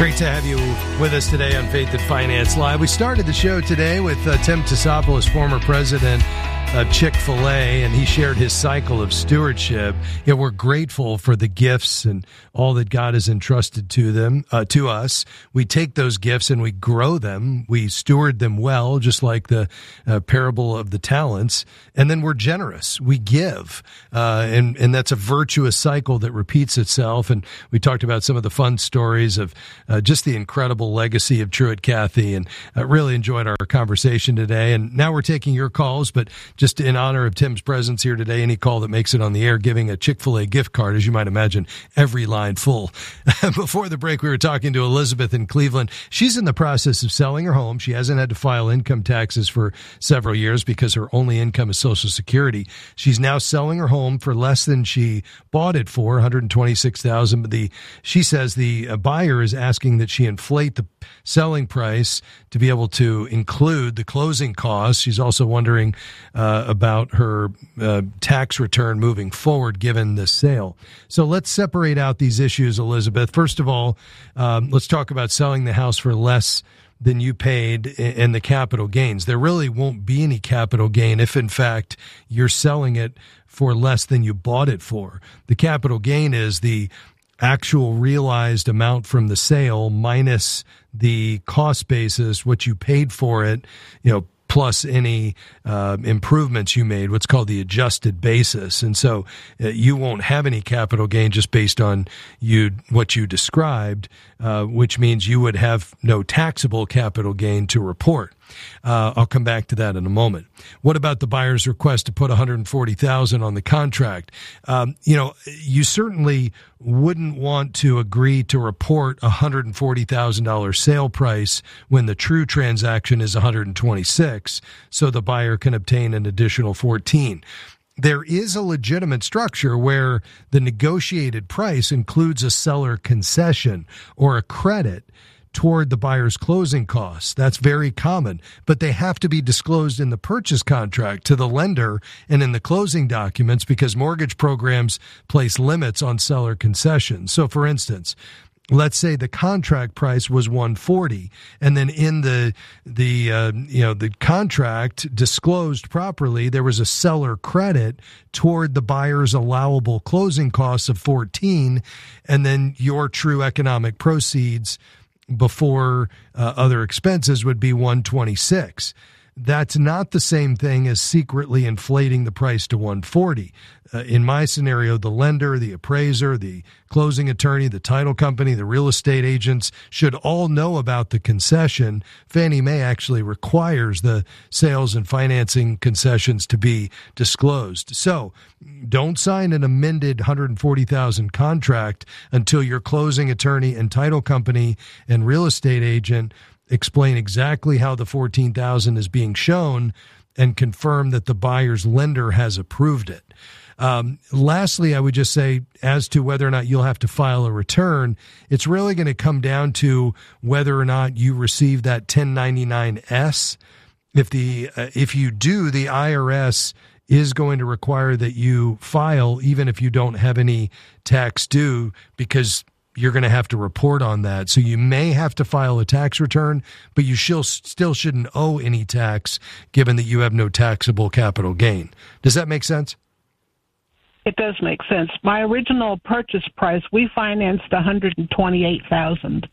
Great to have you with us today on Faith and Finance Live. We started the show today with Tim Tassopoulos, former president of Chick-fil-A, and he shared his cycle of stewardship. You know, we're grateful for the gifts and all that God has entrusted to us. We take those gifts and we grow them. We steward them well, just like the parable of the talents. And then we're generous. We give. And that's a virtuous cycle that repeats itself. And we talked about some of the fun stories of just the incredible legacy of Truett Cathy, and really enjoyed our conversation today. And now we're taking your calls, but just in honor of Tim's presence here today, any call that makes it on the air, giving a Chick-fil-A gift card, as you might imagine, every line full. Before the break, we were talking to Elizabeth in Cleveland. She's in the process of selling her home. She hasn't had to file income taxes for several years because her only income is Social Security. She's now selling her home for less than she bought it for, $126,000. But she says the buyer is asking that she inflate the selling price to be able to include the closing costs. She's also wondering about her tax return moving forward given the sale. So let's separate out these issues, Elizabeth. First of all, let's talk about selling the house for less than you paid and the capital gains. There really won't be any capital gain if, in fact, you're selling it for less than you bought it for. The capital gain is the actual realized amount from the sale minus the cost basis, what you paid for it, plus any improvements you made, what's called the adjusted basis. And so you won't have any capital gain just based on what you described, which means you would have no taxable capital gain to report. I'll come back to that in a moment. What about the buyer's request to put $140,000 on the contract? You certainly wouldn't want to agree to report $140,000 sale price when the true transaction is $126,000, so the buyer can obtain an additional $14,000. There is a legitimate structure where the negotiated price includes a seller concession or a credit toward the buyer's closing costs. That's very common, but they have to be disclosed in the purchase contract to the lender and in the closing documents because mortgage programs place limits on seller concessions. So for instance, let's say the contract price was $140,000, and then in the contract disclosed properly, there was a seller credit toward the buyer's allowable closing costs of $14,000, and then your true economic proceeds before other expenses would be $126,000. That's not the same thing as secretly inflating the price to $140,000. In my scenario, the lender, the appraiser, the closing attorney, the title company, the real estate agents should all know about the concession. Fannie Mae actually requires the sales and financing concessions to be disclosed. So don't sign an amended $140,000 contract until your closing attorney and title company and real estate agent explain exactly how the $14,000 is being shown and confirm that the buyer's lender has approved it. Lastly, I would just say as to whether or not you'll have to file a return, it's really going to come down to whether or not you receive that 1099-S. If you do, the IRS is going to require that you file even if you don't have any tax due because you're going to have to report on that. So you may have to file a tax return, but you still shouldn't owe any tax given that you have no taxable capital gain. Does that make sense? It does make sense. My original purchase price, we financed $128,000.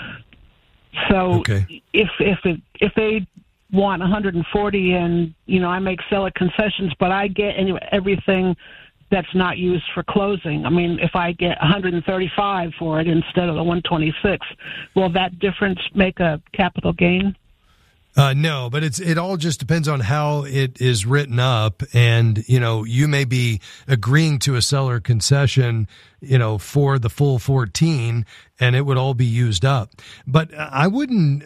So okay. If they want $140,000 and I make seller concessions, but I get everything that's not used for closing. I mean, if I get $135,000 for it instead of the $126,000, will that difference make a capital gain? No, but it all just depends on how it is written up. And, you may be agreeing to a seller concession, for the full 14 and it would all be used up. But I wouldn't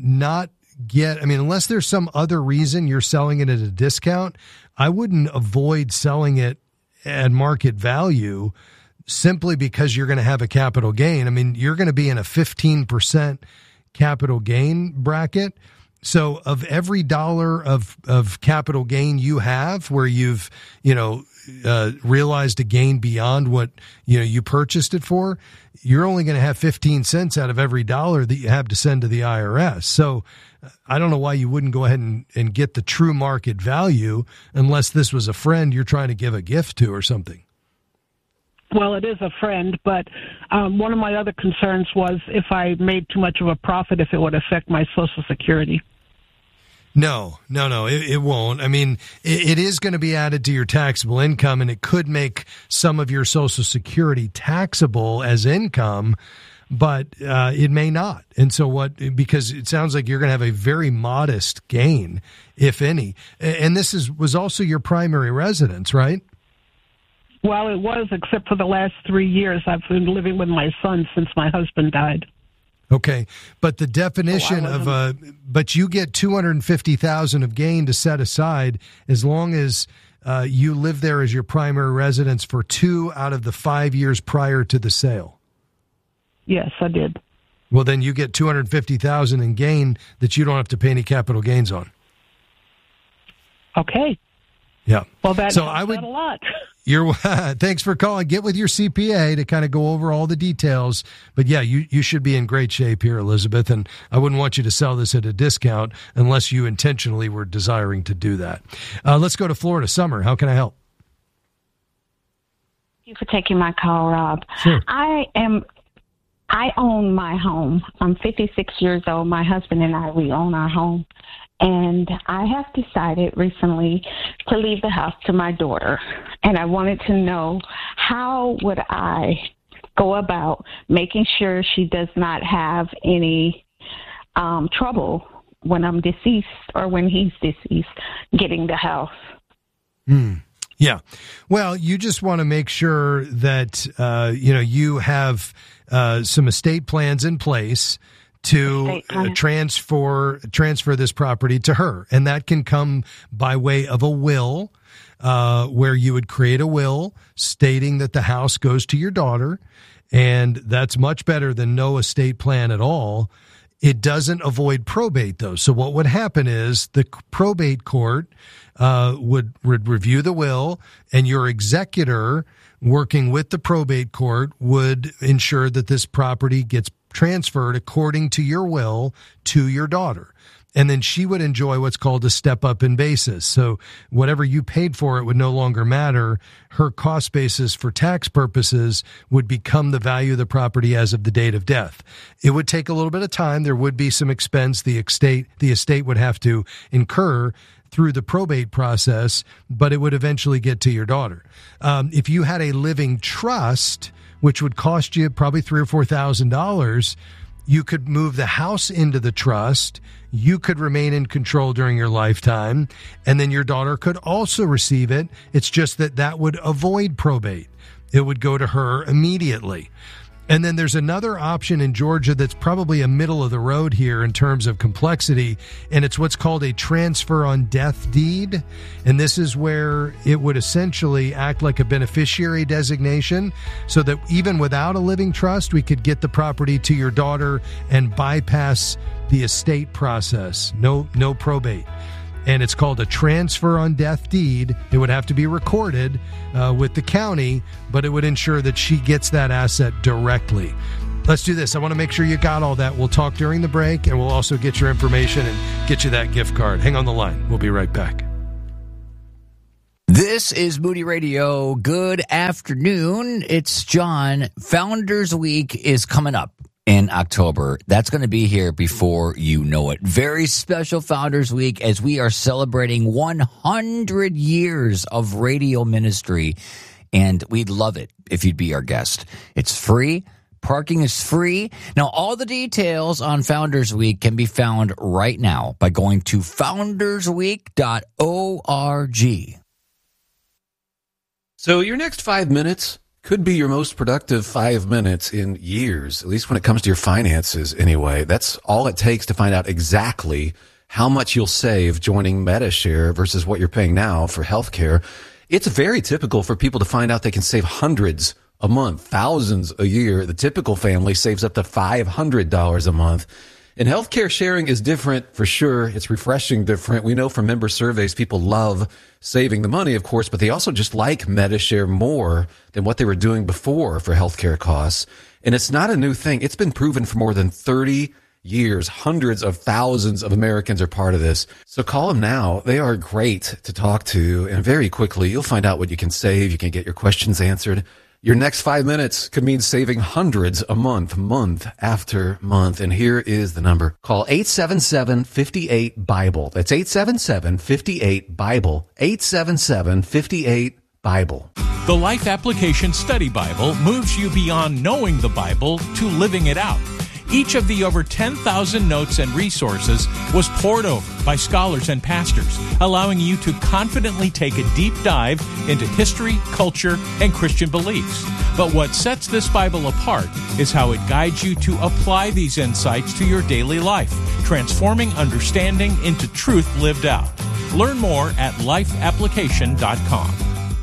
unless there's some other reason you're selling it at a discount, I wouldn't avoid selling it at market value simply because you're going to have a capital gain. I mean, you're going to be in a 15% capital gain bracket. So of every dollar of capital gain you have where you've, realized a gain beyond what you purchased it for, you're only going to have 15 cents out of every dollar that you have to send to the IRS. So I don't know why you wouldn't go ahead and get the true market value unless this was a friend you're trying to give a gift to or something. Well, it is a friend, but one of my other concerns was if I made too much of a profit, if it would affect my Social Security. No, it won't. I mean, it is going to be added to your taxable income, and it could make some of your Social Security taxable as income, but it may not. And so because it sounds like you're going to have a very modest gain, if any. And this was also your primary residence, right? Well, it was, except for the last 3 years. I've been living with my son since my husband died. Okay, but the definition but you get $250,000 of gain to set aside as long as you live there as your primary residence for 2 out of the 5 years prior to the sale. Yes, I did. Well, then you get $250,000 in gain that you don't have to pay any capital gains on. Okay. Yeah. Well, that helps out a lot. Thanks for calling. Get with your CPA to kind of go over all the details. But yeah, you should be in great shape here, Elizabeth. And I wouldn't want you to sell this at a discount unless you intentionally were desiring to do that. Let's go to Florida. Summer, how can I help? Thank you for taking my call, Rob. Sure. I own my home. I'm 56 years old. My husband and we own our home. And I have decided recently to leave the house to my daughter. And I wanted to know, how would I go about making sure she does not have any trouble when I'm deceased or when he's deceased getting the house? Yeah. Well, you just want to make sure that, you have some estate plans in place to transfer this property to her. And that can come by way of a will, where you would create a will stating that the house goes to your daughter. And that's much better than no estate plan at all. It doesn't avoid probate, though. So what would happen is the probate court would review the will, and your executor, working with the probate court, would ensure that this property gets transferred according to your will to your daughter. And then she would enjoy what's called a step up in basis. So whatever you paid for it would no longer matter. Her cost basis for tax purposes would become the value of the property as of the date of death. It would take a little bit of time. There would be some expense the estate would have to incur through the probate process, but it would eventually get to your daughter. If you had a living trust, which would cost you probably $3,000 or $4,000, you could move the house into the trust. You could remain in control during your lifetime, and then your daughter could also receive it. It's just that would avoid probate. It would go to her immediately. And then there's another option in Georgia that's probably a middle of the road here in terms of complexity, and it's what's called a transfer on death deed. And this is where it would essentially act like a beneficiary designation, so that even without a living trust, we could get the property to your daughter and bypass the estate process. No probate. And it's called a transfer on death deed. It would have to be recorded with the county, but it would ensure that she gets that asset directly. Let's do this. I want to make sure you got all that. We'll talk during the break, and we'll also get your information and get you that gift card. Hang on the line. We'll be right back. This is Moody Radio. Good afternoon. It's John. Founders Week is coming up in October. That's going to be here before you know it. Very special Founders Week as we are celebrating 100 years of radio ministry, and we'd love it if you'd be our guest. It's free. Parking is free. Now, all the details on Founders Week can be found right now by going to foundersweek.org. So your next 5 minutes could be your most productive 5 minutes in years, at least when it comes to your finances anyway. That's all it takes to find out exactly how much you'll save joining MediShare versus what you're paying now for healthcare. It's very typical for people to find out they can save hundreds a month, thousands a year. The typical family saves up to $500 a month. And healthcare sharing is different for sure. It's refreshing different. We know from member surveys, people love saving the money, of course, but they also just like Medi-Share more than what they were doing before for healthcare costs. And it's not a new thing. It's been proven for more than 30 years. Hundreds of thousands of Americans are part of this. So call them now. They are great to talk to. And very quickly, you'll find out what you can save. You can get your questions answered. Your next 5 minutes could mean saving hundreds a month, month after month. And here is the number. Call 877-58-BIBLE. That's 877-58-BIBLE. 877-58-BIBLE. The Life Application Study Bible moves you beyond knowing the Bible to living it out. Each of the over 10,000 notes and resources was poured over by scholars and pastors, allowing you to confidently take a deep dive into history, culture, and Christian beliefs. But what sets this Bible apart is how it guides you to apply these insights to your daily life, transforming understanding into truth lived out. Learn more at lifeapplication.com.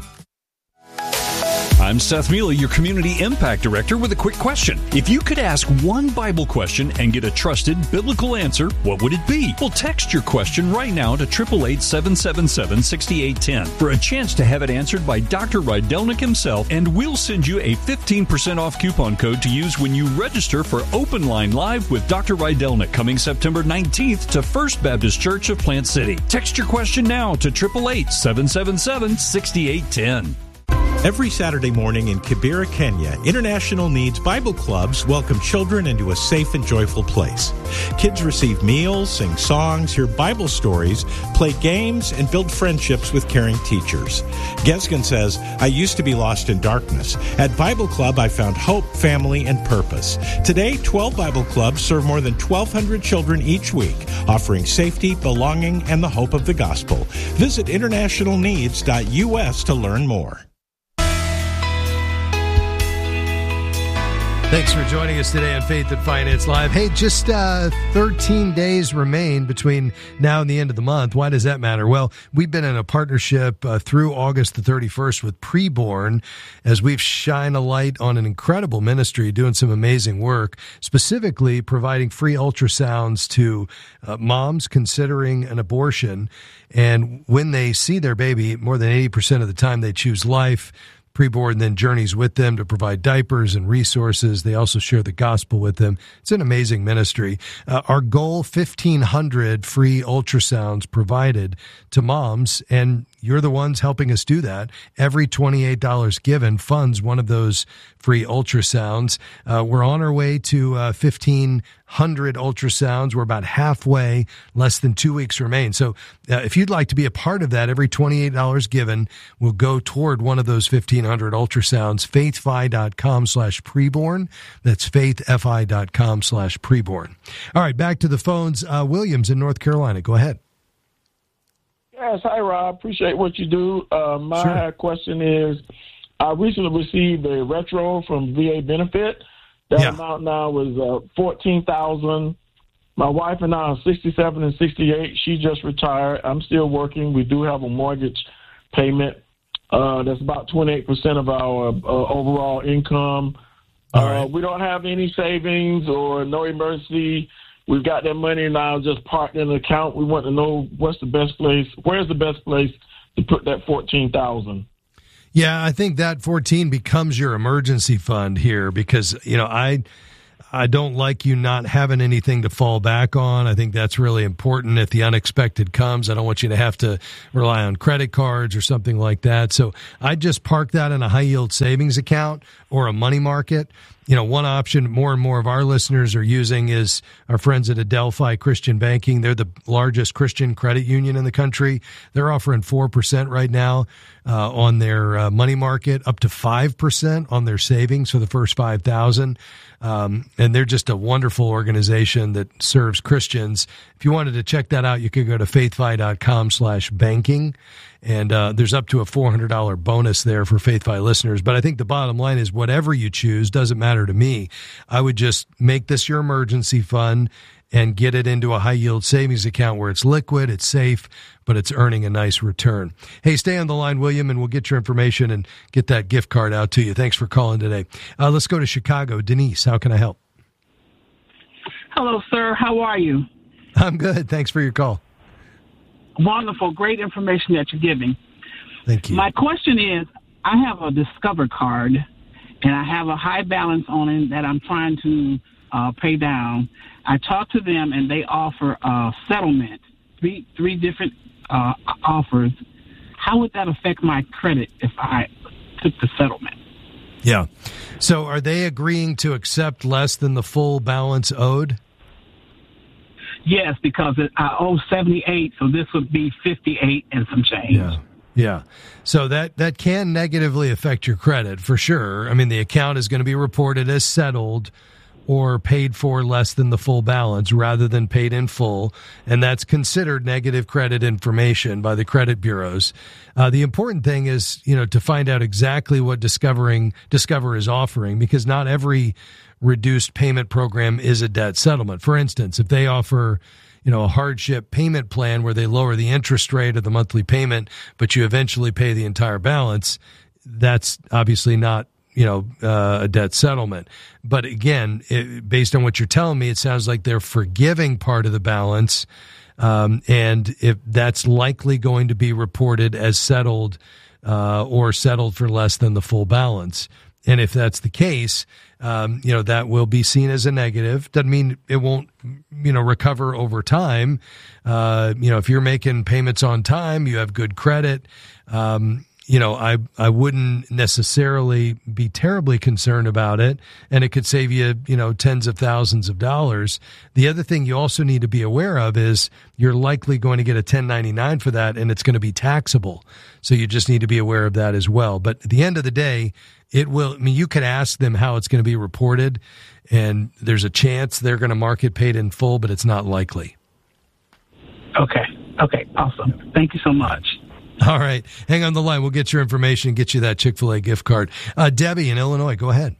I'm Seth Mealy, your Community Impact Director, with a quick question. If you could ask one Bible question and get a trusted biblical answer, what would it be? Well, text your question right now to 888-777-6810 for a chance to have it answered by Dr. Rydelnik himself, and we'll send you a 15% off coupon code to use when you register for Open Line Live with Dr. Rydelnik coming September 19th to First Baptist Church of Plant City. Text your question now to 888-777-6810. Every Saturday morning in Kibera, Kenya, International Needs Bible Clubs welcome children into a safe and joyful place. Kids receive meals, sing songs, hear Bible stories, play games, and build friendships with caring teachers. Gesgen says, I used to be lost in darkness. At Bible Club, I found hope, family, and purpose. Today, 12 Bible Clubs serve more than 1,200 children each week, offering safety, belonging, and the hope of the gospel. Visit internationalneeds.us to learn more. Thanks for joining us today on Faith and Finance Live. Hey, just 13 days remain between now and the end of the month. Why does that matter? Well, we've been in a partnership through August the 31st with Preborn as we've shined a light on an incredible ministry doing some amazing work, specifically providing free ultrasounds to moms considering an abortion. And when they see their baby, more than 80% of the time they choose life. Preborn then journeys with them to provide diapers and resources. They also share the gospel with them. It's an amazing ministry. Our goal, 1,500 free ultrasounds provided to moms, and you're the ones helping us do that. Every $28 given funds one of those free ultrasounds. We're on our way to 1,500 ultrasounds. We're about halfway, less than 2 weeks remain. So if you'd like to be a part of that, every $28 given will go toward one of those 1,500 ultrasounds. faithfi.com/preborn. That's faithfi.com/preborn. All right, back to the phones. Williams in North Carolina. Go ahead. Yes, hi, Rob. Appreciate what you do. My question is, I recently received a retro from VA Benefit. That amount now is $14,000. My wife and I are 67 and 68. She just retired. I'm still working. We do have a mortgage payment. That's about 28% of our overall income. We don't have any savings or no emergency. We've got that money now just parked in an account. We want to know where's the best place to put that $14,000. Yeah, I think that 14 becomes your emergency fund here because, you know, I don't like you not having anything to fall back on. I think that's really important if the unexpected comes. I don't want you to have to rely on credit cards or something like that. So I just park that in a high yield savings account or a money market. You know, one option more and more of our listeners are using is our friends at Adelphi Christian Banking. They're the largest Christian credit union in the country. They're offering 4% right now on their money market, up to 5% on their savings for the first $5,000. And they're just a wonderful organization that serves Christians. If you wanted to check that out, you could go to faithfi.com/banking. And there's up to a $400 bonus there for FaithFi listeners. But I think the bottom line is whatever you choose doesn't matter to me. I would just make this your emergency fund and get it into a high-yield savings account where it's liquid, it's safe, but it's earning a nice return. Hey, stay on the line, William, and we'll get your information and get that gift card out to you. Thanks for calling today. Let's go to Chicago. Denise, how can I help? Hello, sir. How are you? I'm good. Thanks for your call. Wonderful. Great information that you're giving. Thank you. My question is, I have a Discover card, and I have a high balance on it that I'm trying to pay down. I talked to them, and they offer a settlement, three different offers. How would that affect my credit if I took the settlement? Yeah. So are they agreeing to accept less than the full balance owed? Yes, because I owe 78, so this would be 58 and some change. Yeah. So that can negatively affect your credit for sure. I mean, the account is going to be reported as settled or paid for less than the full balance rather than paid in full, and that's considered negative credit information by the credit bureaus. The important thing is, to find out exactly what Discover is offering, because not every reduced payment program is a debt settlement. For instance, if they offer a hardship payment plan where they lower the interest rate of the monthly payment, but you eventually pay the entire balance, that's obviously not a debt settlement. But again, based on what you're telling me, it sounds like they're forgiving part of the balance, and if that's likely going to be reported as settled or settled for less than the full balance. And if that's the case, that will be seen as a negative. Doesn't mean it won't, recover over time. If you're making payments on time, you have good credit. I wouldn't necessarily be terribly concerned about it, and it could save you, tens of thousands of dollars. The other thing you also need to be aware of is you're likely going to get a 1099 for that, and it's going to be taxable. So you just need to be aware of that as well. But at the end of the day, you could ask them how it's going to be reported, and there's a chance they're going to mark it paid in full, but it's not likely. Okay, awesome. Thank you so much. All right. Hang on the line. We'll get your information and get you that Chick-fil-A gift card. Debbie in Illinois, go ahead.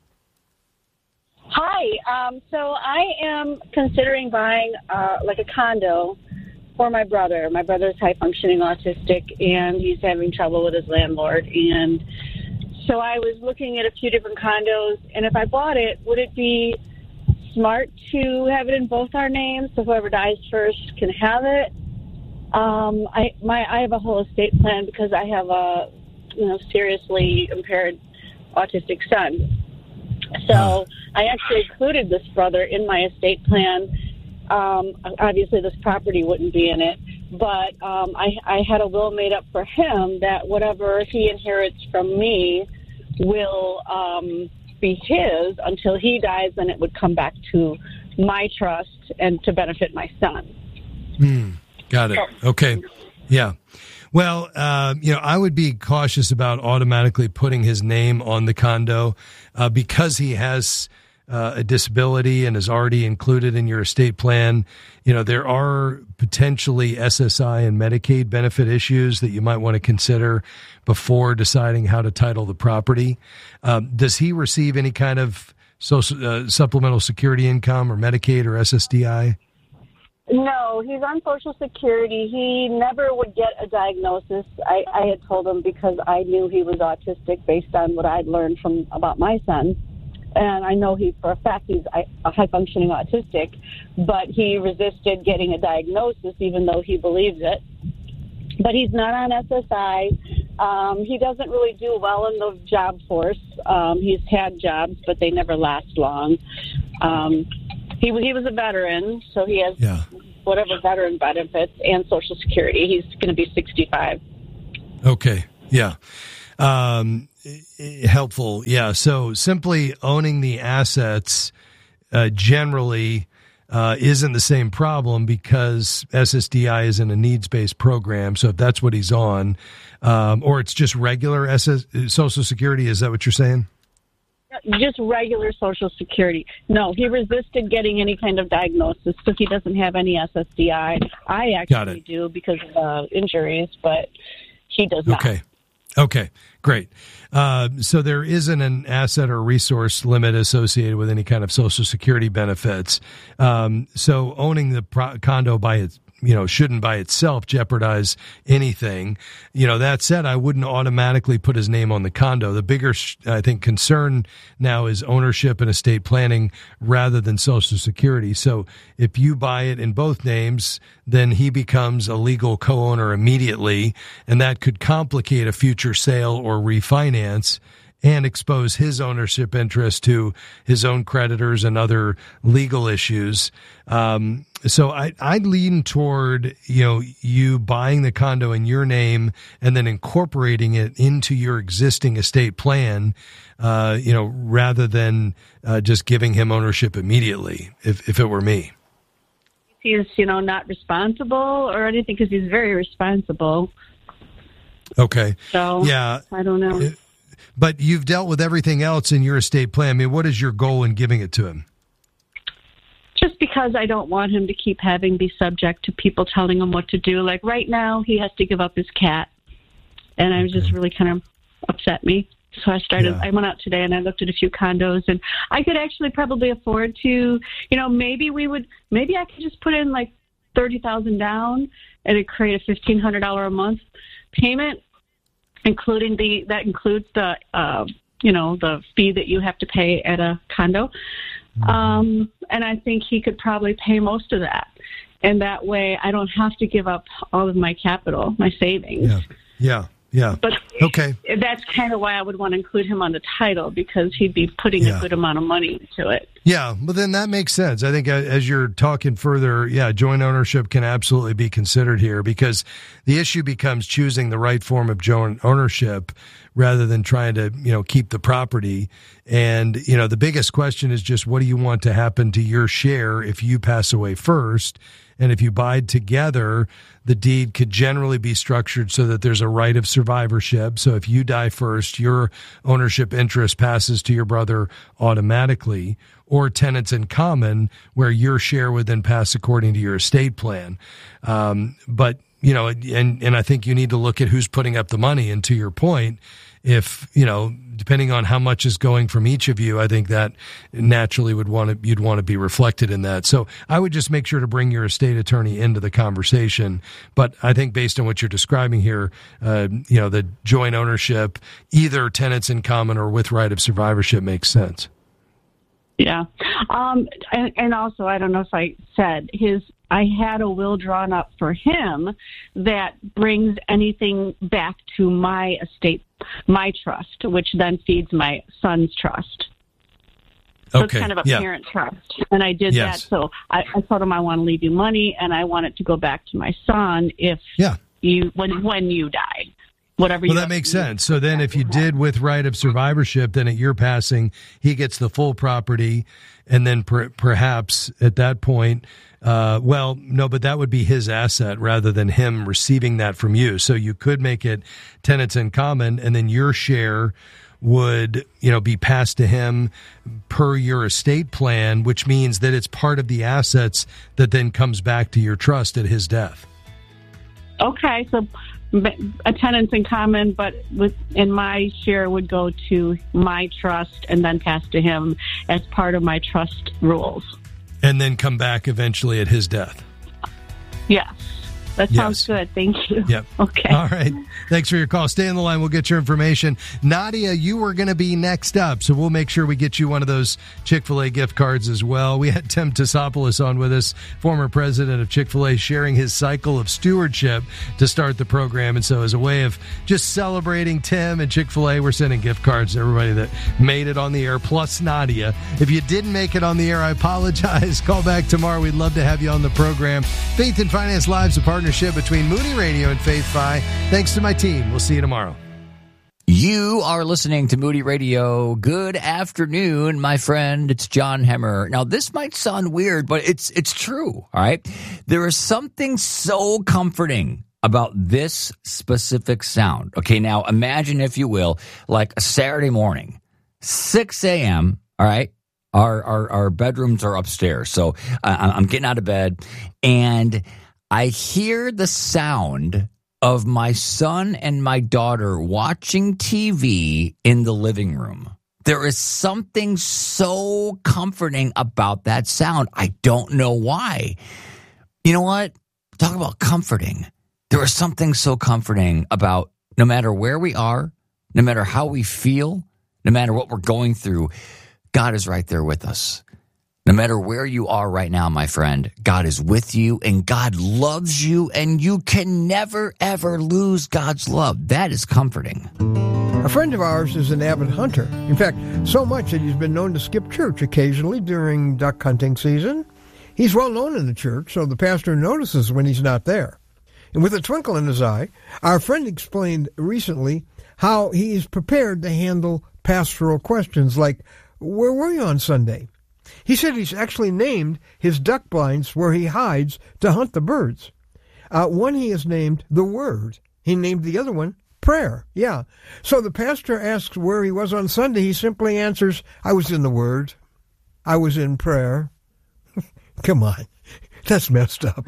Hi. So I am considering buying a condo for my brother. My brother's high-functioning autistic, and he's having trouble with his landlord. And so I was looking at a few different condos, and if I bought it, would it be smart to have it in both our names so whoever dies first can have it? I have a whole estate plan because I have a seriously impaired autistic son. So I actually included this brother in my estate plan. Obviously, this property wouldn't be in it, but I had a will made up for him that whatever he inherits from me will be his until he dies, and it would come back to my trust and to benefit my son. Got it. Okay. Yeah. Well, I would be cautious about automatically putting his name on the condo because he has a disability and is already included in your estate plan. There are potentially SSI and Medicaid benefit issues that you might want to consider before deciding how to title the property. Does he receive any kind of supplemental security income or Medicaid or SSDI? No, he's on Social Security. He never would get a diagnosis. I had told him because I knew he was autistic based on what I'd learned about my son. And I know for a fact he's a high-functioning autistic, but he resisted getting a diagnosis even though he believes it. But he's not on SSI. He doesn't really do well in the job force. He's had jobs, but they never last long. He was a veteran, so he has whatever veteran benefits and Social Security. He's going to be 65. Okay, yeah. Helpful, yeah. So simply owning the assets generally isn't the same problem because SSDI isn't a needs-based program. So if that's what he's on, or it's just regular Social Security, is that what you're saying? Just regular Social Security. No, he resisted getting any kind of diagnosis, so he doesn't have any SSDI. I actually do because of injuries, but he does not. Okay, great. So there isn't an asset or resource limit associated with any kind of Social Security benefits. So owning the condo by shouldn't by itself jeopardize anything. That said, I wouldn't automatically put his name on the condo. The bigger, I think, concern now is ownership and estate planning rather than Social Security. So if you buy it in both names, then he becomes a legal co-owner immediately, and that could complicate a future sale or refinance and expose his ownership interest to his own creditors and other legal issues. So I'd lean toward, you buying the condo in your name and then incorporating it into your existing estate plan, rather than just giving him ownership immediately, if it were me. He's, not responsible or anything, because he's very responsible. Okay. So, yeah, I don't know. But you've dealt with everything else in your estate plan. I mean, what is your goal in giving it to him? Just because I don't want him to keep be subject to people telling him what to do. Like right now, he has to give up his cat. And I was just really kind of upset me. So I went out today and I looked at a few condos, and I could actually probably afford to, maybe I could just put in like $30,000 down and it'd create a $1,500 a month payment, including that includes the, the fee that you have to pay at a condo. And I think he could probably pay most of that. And that way I don't have to give up all of my capital, my savings. Yeah. But okay, that's kind of why I would want to include him on the title, because he'd be putting a good amount of money into it. Yeah, but then that makes sense. I think as you're talking further, joint ownership can absolutely be considered here, because the issue becomes choosing the right form of joint ownership rather than trying to, keep the property. And, the biggest question is just, what do you want to happen to your share if you pass away first? And if you buy together, the deed could generally be structured so that there's a right of survivorship. So if you die first, your ownership interest passes to your brother automatically, or tenants in common, where your share would then pass according to your estate plan. But, and I think you need to look at who's putting up the money. And to your point, if, depending on how much is going from each of you, I think that naturally you'd want to be reflected in that. So I would just make sure to bring your estate attorney into the conversation. But I think based on what you're describing here, the joint ownership, either tenants in common or with right of survivorship, makes sense. Yeah. And also, I don't know if I said I had a will drawn up for him that brings anything back to my estate, my trust, which then feeds my son's trust. So it's kind of a parent trust. And I did that. So I told him I want to leave you money, and I want it to go back to my son when you die. Whatever. Well, that makes sense. So then if you did with right of survivorship, then at your passing, he gets the full property. And then perhaps at that point, but that would be his asset rather than him receiving that from you. So you could make it tenants in common, and then your share would, be passed to him per your estate plan, which means that it's part of the assets that then comes back to your trust at his death. Okay. So a tenants in common, but my share would go to my trust and then pass to him as part of my trust rules. And then come back eventually at his death. Yes. That sounds good. Thank you. Yep. Okay. All right. Thanks for your call. Stay on the line. We'll get your information. Nadia, you were going to be next up, so we'll make sure we get you one of those Chick-fil-A gift cards as well. We had Tim Tassopoulos on with us, former president of Chick-fil-A, sharing his cycle of stewardship to start the program. And so as a way of just celebrating Tim and Chick-fil-A, we're sending gift cards to everybody that made it on the air, plus Nadia. If you didn't make it on the air, I apologize. Call back tomorrow. We'd love to have you on the program. Faith and Finance Live's a partnership between Moody Radio and Faith Fi. Thanks to my team. We'll see you tomorrow. You are listening to Moody Radio. Good afternoon, my friend. It's John Hemmer. Now, this might sound weird, but it's true, all right? There is something so comforting about this specific sound. Okay, now imagine, if you will, like a Saturday morning, 6 a.m., all right? Our bedrooms are upstairs, so I'm getting out of bed, and I hear the sound of my son and my daughter watching TV in the living room. There is something so comforting about that sound. I don't know why. You know what? Talk about comforting. There is something so comforting about no matter where we are, no matter how we feel, no matter what we're going through, God is right there with us. No matter where you are right now, my friend, God is with you and God loves you, and you can never, ever lose God's love. That is comforting. A friend of ours is an avid hunter. In fact, so much that he's been known to skip church occasionally during duck hunting season. He's well known in the church, so the pastor notices when he's not there. And with a twinkle in his eye, our friend explained recently how he is prepared to handle pastoral questions like, "Where were you on Sunday?" He said he's actually named his duck blinds where he hides to hunt the birds. One he has named the Word. He named the other one Prayer. Yeah. So the pastor asks where he was on Sunday. He simply answers, "I was in the Word. I was in prayer." Come on. That's messed up.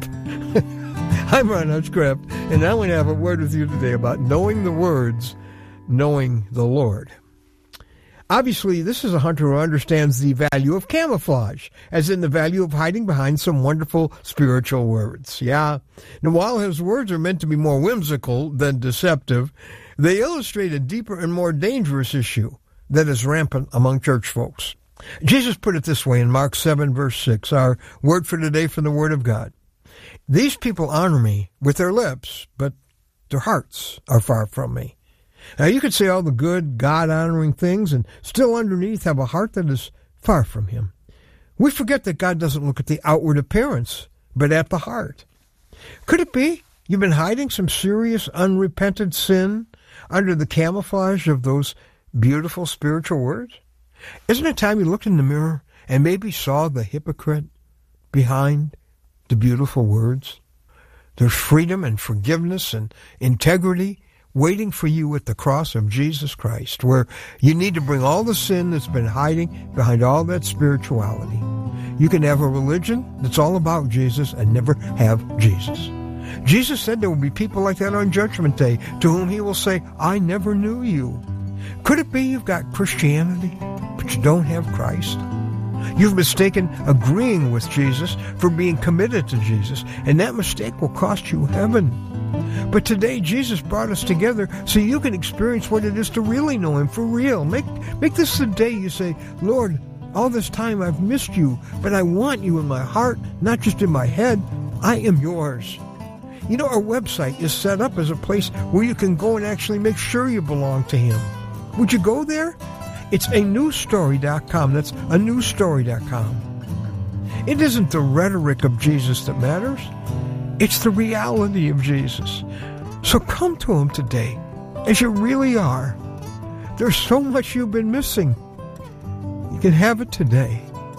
I'm Ron Hutchcraft, and I want to have a word with you today about knowing the words, knowing the Lord. Obviously, this is a hunter who understands the value of camouflage, as in the value of hiding behind some wonderful spiritual words. Yeah. Now, while his words are meant to be more whimsical than deceptive, they illustrate a deeper and more dangerous issue that is rampant among church folks. Jesus put it this way in Mark 7, verse 6, our word for today from the Word of God. "These people honor me with their lips, but their hearts are far from me." Now, you could say all the good, God-honoring things and still underneath have a heart that is far from Him. We forget that God doesn't look at the outward appearance, but at the heart. Could it be you've been hiding some serious, unrepented sin under the camouflage of those beautiful spiritual words? Isn't it time you looked in the mirror and maybe saw the hypocrite behind the beautiful words? There's freedom and forgiveness and integrity waiting for you at the cross of Jesus Christ, where you need to bring all the sin that's been hiding behind all that spirituality. You can have a religion that's all about Jesus and never have Jesus. Jesus said there will be people like that on Judgment Day, to whom He will say, "I never knew you." Could it be you've got Christianity, but you don't have Christ? You've mistaken agreeing with Jesus for being committed to Jesus, and that mistake will cost you heaven. But today, Jesus brought us together so you can experience what it is to really know Him for real. Make this the day you say, "Lord, all this time I've missed you, but I want you in my heart, not just in my head. I am yours." You know, our website is set up as a place where you can go and actually make sure you belong to Him. Would you go there? It's anewstory.com. That's anewstory.com. It isn't the rhetoric of Jesus that matters. It's the reality of Jesus. So come to Him today as you really are. There's so much you've been missing. You can have it today.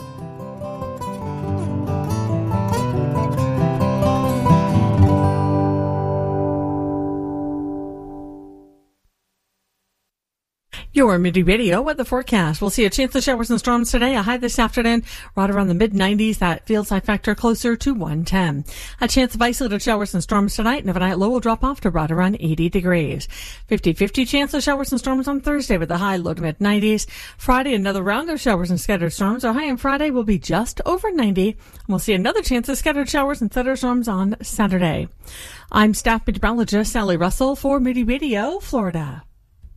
Your Midday Radio weather forecast. We'll see a chance of showers and storms today. A high this afternoon, right around the mid-90s. That field side factor closer to 110. A chance of isolated showers and storms tonight. And overnight low will drop off to right around 80 degrees. 50-50 chance of showers and storms on Thursday with a high low to mid-90s. Friday, another round of showers and scattered storms. Our high on Friday will be just over 90. And we'll see another chance of scattered showers and thunderstorms on Saturday. I'm staff meteorologist Sally Russell for Midday Radio, Florida.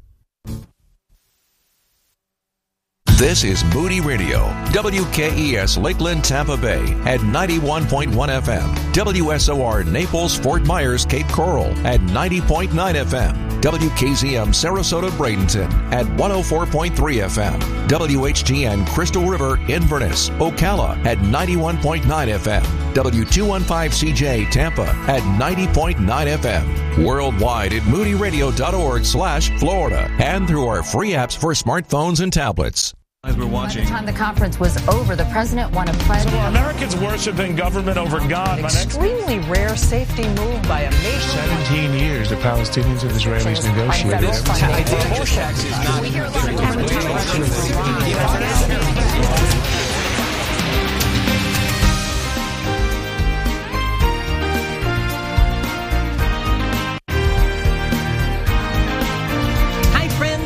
This is Moody Radio, WKES Lakeland, Tampa Bay at 91.1 FM, WSOR Naples, Fort Myers, Cape Coral at 90.9 FM, WKZM Sarasota, Bradenton at 104.3 FM, WHTN Crystal River, Inverness, Ocala at 91.9 FM, W215CJ Tampa at 90.9 FM, worldwide at moodyradio.org/Florida, and through our free apps for smartphones and tablets. As we're watching. By the time the conference was over, the president won a pledge. So are Americans worshiping government over God? Extremely rare safety move by a nation. 17 years the Palestinians and Israelis negotiated. Welcome to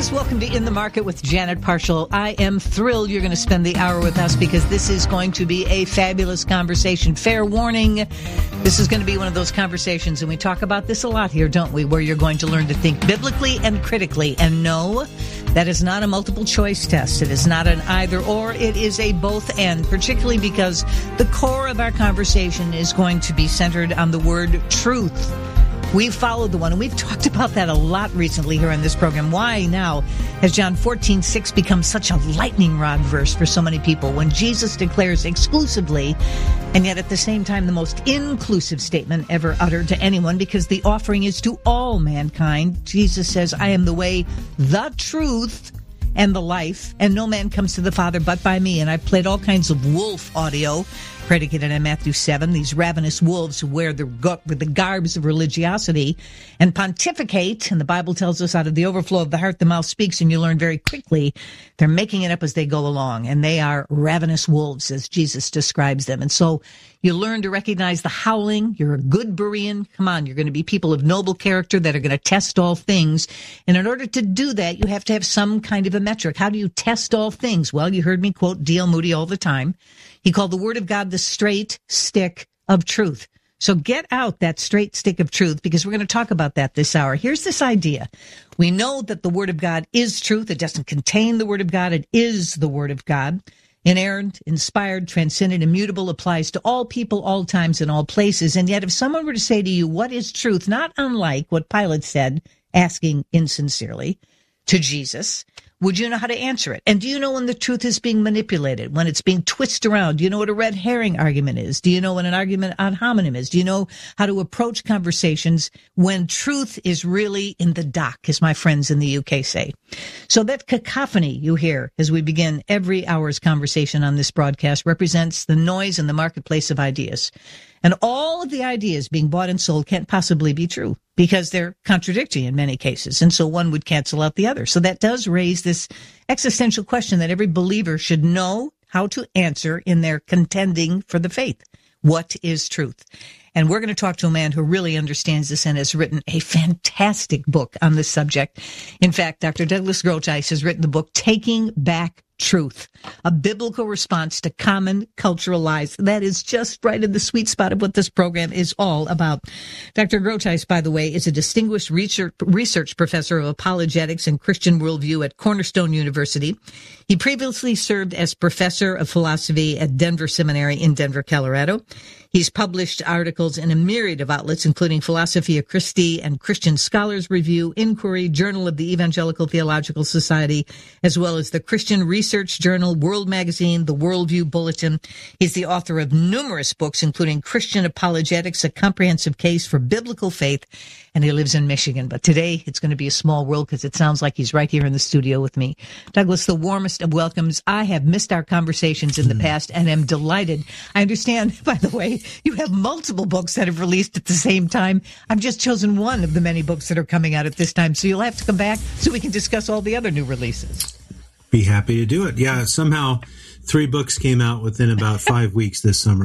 in the Market with Janet Parshall. I am thrilled you're going to spend the hour with us because this is going to be a fabulous conversation. Fair warning, this is going to be one of those conversations, and we talk about this a lot here, don't we, where you're going to learn to think biblically and critically. And no, that is not a multiple choice test. It is not an either or. It is a both and, particularly because the core of our conversation is going to be centered on the word truth. We've followed the one, and we've talked about that a lot recently here on this program. Why now has John 14:6 become such a lightning rod verse for so many people when Jesus declares exclusively, and yet at the same time the most inclusive statement ever uttered to anyone, because the offering is to all mankind. Jesus says, I am the way, the truth, and the life, and no man comes to the Father but by me. And I've played all kinds of wolf audio predicated on Matthew 7, these ravenous wolves who wear the garbs of religiosity and pontificate. And the Bible tells us out of the overflow of the heart, the mouth speaks, and you learn very quickly they're making it up as they go along. And they are ravenous wolves, as Jesus describes them. And so you learn to recognize the howling. You're a good Berean. Come on, you're going to be people of noble character that are going to test all things. And in order to do that, you have to have some kind of a metric. How do you test all things? Well, you heard me quote D.L. Moody all the time. He called the Word of God the straight stick of truth. So get out that straight stick of truth, because we're going to talk about that this hour. Here's this idea. We know that the Word of God is truth. It doesn't contain the Word of God. It is the Word of God. Inerrant, inspired, transcendent, immutable, applies to all people, all times, and all places. And yet if someone were to say to you, what is truth? Not unlike what Pilate said, asking insincerely to Jesus, would you know how to answer it? And do you know when the truth is being manipulated, when it's being twisted around? Do you know what a red herring argument is? Do you know what an argument ad hominem is? Do you know how to approach conversations when truth is really in the dock, as my friends in the UK say? So that cacophony you hear as we begin every hour's conversation on this broadcast represents the noise in the marketplace of ideas. And all of the ideas being bought and sold can't possibly be true because they're contradictory in many cases. And so one would cancel out the other. So that does raise this existential question that every believer should know how to answer in their contending for the faith. What is truth? And we're going to talk to a man who really understands this and has written a fantastic book on this subject. In fact, Dr. Douglas Groothuis has written the book, Taking Back Truth, a biblical response to common cultural lies. That is just right in the sweet spot of what this program is all about. Dr. Groothuis, by the way, is a distinguished research professor of apologetics and Christian worldview at Cornerstone University. He previously served as professor of philosophy at Denver Seminary in Denver, Colorado. He's published articles in a myriad of outlets, including Philosophia Christi and Christian Scholars Review, Inquiry, Journal of the Evangelical Theological Society, as well as the Christian Research Journal, World Magazine, the Worldview Bulletin. He's the author of numerous books, including Christian Apologetics, A Comprehensive Case for Biblical Faith, and he lives in Michigan. But today it's going to be a small world because it sounds like he's right here in the studio with me. Douglas, the warmest of welcomes. I have missed our conversations in the past and am delighted. I understand, by the way, you have multiple books that have released at the same time. I've just chosen one of the many books that are coming out at this time, so you'll have to come back so we can discuss all the other new releases. Be happy to do it. Yeah, somehow 3 books came out within about 5 weeks this summer.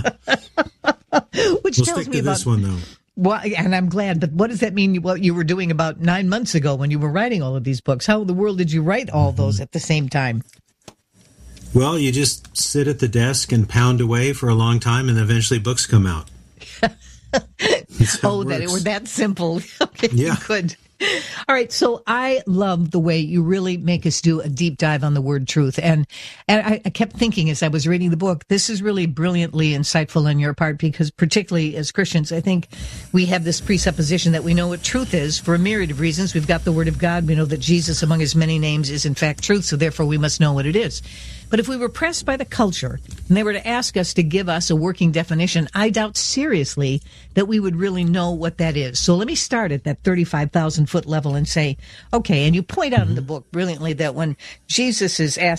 Which we'll tells stick me to this one, though. Well, and I'm glad, but what does that mean, what you were doing about 9 months ago when you were writing all of these books? How in the world did you write all those at the same time? Well, you just sit at the desk and pound away for a long time, and eventually books come out. Oh, that it were that simple. Okay, yeah. Good. All right, so I love the way you really make us do a deep dive on the word truth. And I kept thinking as I was reading the book, this is really brilliantly insightful on your part, because particularly as Christians, I think we have this presupposition that we know what truth is for a myriad of reasons. We've got the Word of God. We know that Jesus, among his many names, is in fact truth, so therefore we must know what it is. But if we were pressed by the culture and they were to ask us to give us a working definition, I doubt seriously that we would really know what that is. So let me start at that 35,000-foot level and say, okay, and you point out in the book brilliantly that when Jesus is asked